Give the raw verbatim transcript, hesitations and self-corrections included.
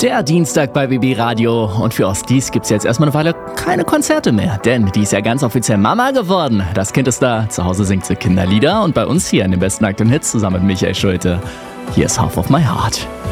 Der Dienstag bei B B Radio. Und für Ostis gibt's jetzt erstmal eine Weile keine Konzerte mehr. Denn die ist ja ganz offiziell Mama geworden. Das Kind ist da. Zu Hause singt sie Kinderlieder. Und bei uns hier in den besten aktuellen Hits zusammen mit Michael Schulte. Hier ist Half of My Heart.